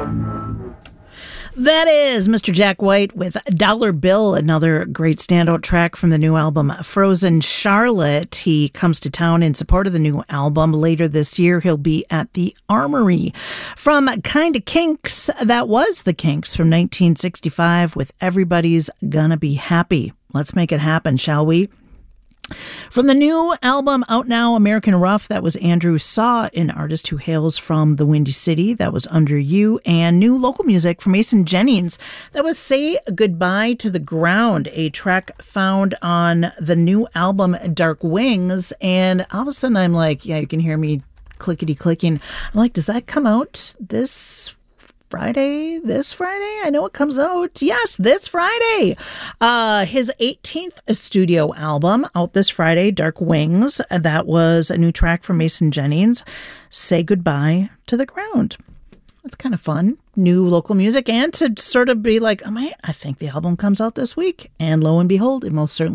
That is Mr. Jack White with Dollar Bill, another great standout track from the new album Frozen Charlotte. He comes to town in support of the new album. Later this year, he'll be at the Armory. From Kinda Kinks, that was the Kinks from 1965 with Everybody's Gonna Be Happy. Let's make it happen, shall we? From the new album out now, American Rough, that was Andrew Saw, an artist who hails from the Windy City. That was Under You. And new local music from Mason Jennings. That was Say Goodbye to the Ground, a track found on the new album Dark Wings. And all of a sudden I'm like, yeah, you can hear me clickety clicking. I'm like, does that come out this Friday? I know it comes out. Yes, this Friday. His 18th studio album out this Friday, Dark Wings. That was a new track from Mason Jennings, Say Goodbye to the Ground. That's kind of fun. New local music, and to sort of be like, I think the album comes out this week. And lo and behold, it most certainly